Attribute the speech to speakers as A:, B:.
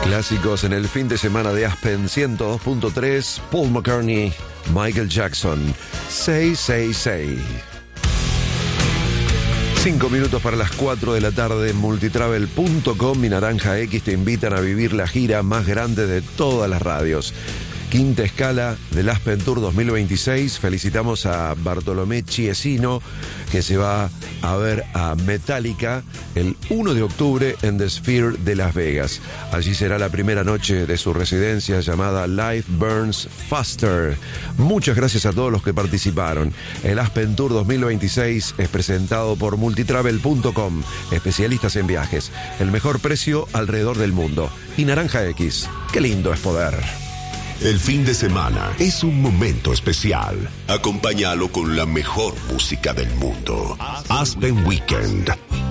A: Clásicos en el fin de semana de Aspen 102.3, Paul McCartney, Michael Jackson, 666. 5 minutos para las 4 de la tarde. Multitravel.com y Naranja X te invitan a vivir la gira más grande de todas las radios. Quinta escala del Aspen Tour 2026. Felicitamos a Bartolomé Chiesino, que se va a ver a Metallica el 1 de octubre en The Sphere de Las Vegas. Allí será la primera noche de su residencia llamada Life Burns Faster. Muchas gracias a todos los que participaron. El Aspen Tour 2026 es presentado por Multitravel.com, especialistas en viajes. El mejor precio alrededor del mundo. Y Naranja X, qué lindo es poder.
B: El fin de semana es un momento especial. Acompáñalo con la mejor música del mundo. Aspen Weekend.